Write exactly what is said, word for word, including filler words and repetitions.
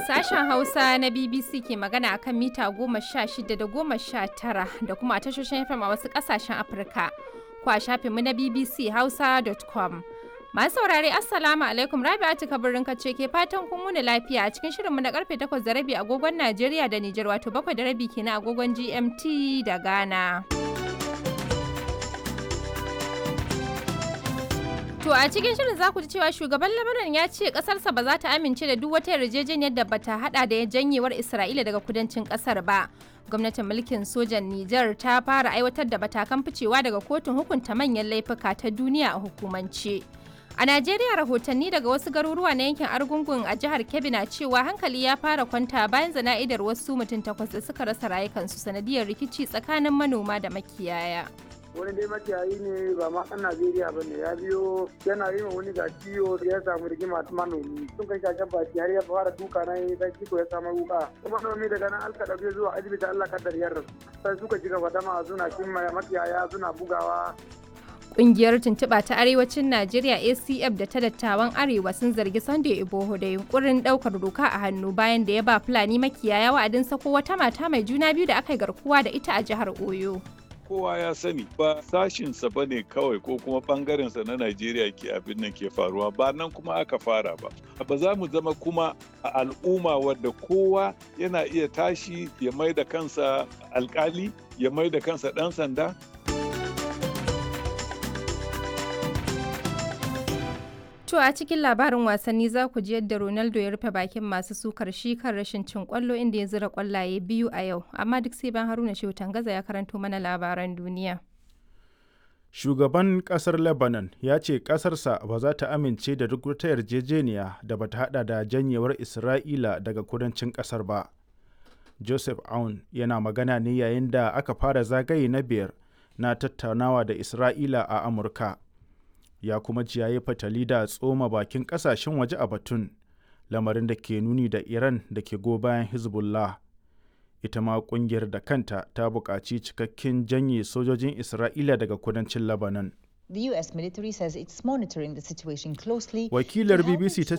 Sashen Hausa na B B C ke magana akan mita goma sha shida da goma sha tara da kuma a tashoshin F M a wasu ƙasashen Afirka. Ko a shafinmu na b b c hausa dot com. Masu saurare Assalamu alaikum, Rabi'atu Kabirin kace ke fatan kun wuni lafiya a cikin shirinmu na karfe takwas da rabi agogon Najeriya da Nijar, wato bakwai da rabi kenan agogon G M T da Ghana. To a cikin shirin za ku ji cewa shugaban Lebanon ya ce kasarsa ba za ta amince da duk wata yarjejeniyar da bata hada da janyewar Isra'ila daga kudancin kasar ba. Gwamnatin mulkin sojan Nijar ta fara aiwatar da matakan ficewa daga kotun hukunta manyan laifuka ta duniya a hukumance. A Najeriya rahotanni daga wasu garuruwa na yankin Argungun a jihar Kebbi na cewa hankali ya fara kwanta bayan zana'idar wasu mutum takwas da suka rasa rayukansu sanadiyar rikici tsakanin manoma da makiyaya. Wani dai makiyayi ne ba ma ɗan Najeriya ba ne, ya biyo yana yi ma wani ga ciwo ya samu rigima ta manomi sun kai shashen baki har ya fara duka na yi dan ciko ya samu wuka kuma manomi daga nan alka ɗauke zuwa asibiti Allah kaddar yarda sai suka ci gaba dama suna cin makiyaya suna bugawa. Ƙungiyar tuntuɓa ta Arewacin Najeriya A C F da ta dattawan Arewa sun zargi Sunday Igboho da yunkurin ɗaukar doka a hannu bayan da ya ba Fulani makiyaya wa'adin sako wata mata mai juna biyu da aka yi garkuwa da ita a jihar Oyo. Kowa ya sani ba sashinsa ba ne kawai ko kuma ɓangarensa na Najeriya ke abin nan ke faruwa ba nan kuma aka fara ba. Ba za mu zama kuma a al'umma wadda kowa yana iya tashi ya mai da kansa alkali ya mai da kansa ɗan sanda. To a cikin labarin wasanni za ku ji yadda Ronaldo ya rufe bakin masu sukar shi kan rashin cin kwallo inda ya zira kwallaye biyu a yau, amma duk sai ban Haruna Shehu Tangaza ya karanto mana labaran duniya. Shugaban kasar Lebanon ya ce kasarsa ba za ta amince da duk wata yarjejeniya da ba ta hada da janyewar Isra'ila daga kudancin kasar ba. Joseph Aoun yana magana ne yayin da aka fara zagaye na biyar na tattaunawa da Isra'ila a Amurka. Ya kuma ji yayi fatali da tsoma bakin kasashen waje a batun, lamarin da ke nuni da Iran da ke go bayan Hezbollah. Ita ma kungiyar da kanta ta buƙaci cikakken janye sojojin Isra'ila daga kudancin Lebanon. The U S military says it's monitoring the situation closely. Wakilar B B C ta